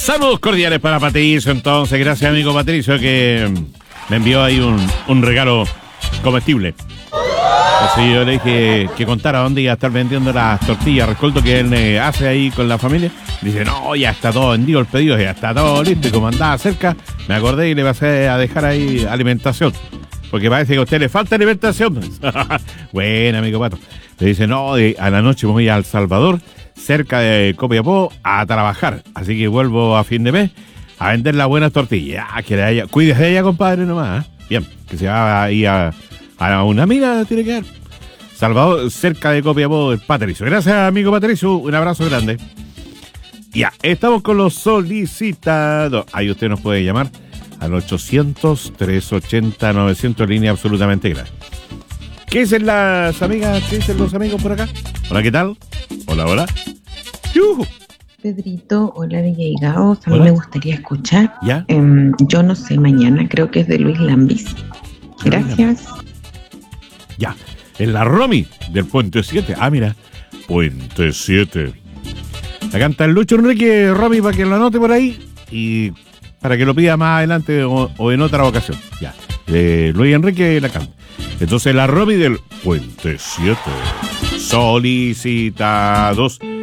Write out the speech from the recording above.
Saludos cordiales para Patricio, entonces. Gracias, amigo Patricio, que me envió ahí un regalo comestible. Así yo le dije que contara dónde iba a estar vendiendo las tortillas, recuerdo que él hace ahí con la familia. Dice, no, ya está todo vendido el pedido, ya está todo listo. Y como andaba cerca, me acordé y le pasé a dejar ahí alimentación. Porque parece que a usted le falta alimentación. Bueno, amigo Pato. Le dice, no, a la noche me voy a El Salvador, cerca de Copiapó, a trabajar. Así que vuelvo a fin de mes a vender las buenas tortillas. Cuídese de ella, compadre, nomás. Bien, que se va ahí a una mina, tiene que dar. Salvador, cerca de Copiapó, el Patricio. Gracias, amigo Patricio. Un abrazo grande. Ya, estamos con los solicitados. Ahí usted nos puede llamar al 800-380-900, línea absolutamente gratis. ¿Qué dicen las amigas? ¿Qué dicen los amigos por acá? Hola, ¿qué tal? Hola, hola. ¡Yuhu! Pedrito, hola DJ Gao. A mí me gustaría escuchar. ¿Ya? Yo no sé mañana, creo que es de Luis Lambis. Gracias. Ya, en la Romy del Puente 7. Ah, mira, Puente 7. La canta el Lucho Enrique, Romy, para que lo anote por ahí y para que lo pida más adelante o en otra ocasión. Ya, Luis Enrique la canta. Entonces la Romy del Puente 7. Solicitados.